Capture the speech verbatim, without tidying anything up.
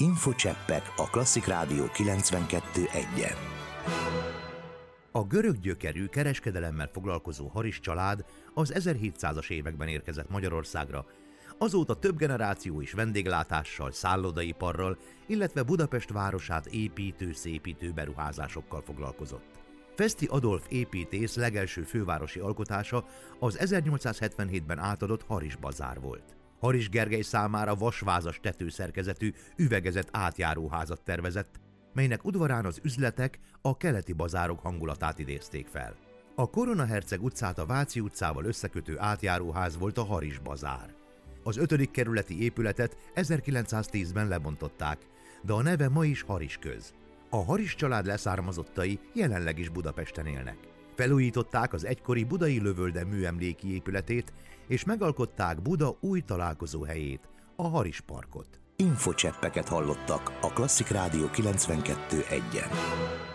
Infocseppek a Klasszik Rádió kilencvenkettő egyen. A görög gyökerű kereskedelemmel foglalkozó Haris család az ezerhétszázas években érkezett Magyarországra, azóta több generáció is vendéglátással, szállodaiparral, illetve Budapest városát építő-szépítő beruházásokkal foglalkozott. Feszti Adolf építész legelső fővárosi alkotása az ezernyolcszázhetvenhétben átadott Haris bazár volt. Haris Gergely számára vasvázas tetőszerkezetű, üvegezett átjáróházat tervezett, melynek udvarán az üzletek a keleti bazárok hangulatát idézték fel. A Korona Herceg utcát a Váci utcával összekötő átjáróház volt a Haris bazár. Az ötödik kerületi épületet ezerkilencszáztízben lebontották, de a neve ma is Haris köz. A Haris család leszármazottai jelenleg is Budapesten élnek. Felújították az egykori budai Lövölde műemléki épületét, és megalkották Buda új találkozóhelyét, a Haris parkot. Infocseppeket hallottak a Klasszik Rádió kilencvenkettő egyen.